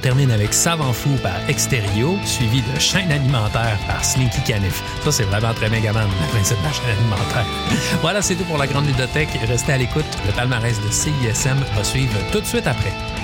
termine avec Savant Fou par Extérieur, suivi de Chaîne alimentaire par Slinky Canif. Ça, c'est vraiment très Megaman, le principe de la chaîne alimentaire. Voilà, c'est tout pour la Grande Ludothèque. Restez à l'écoute. Le palmarès de CISM va suivre tout de suite après.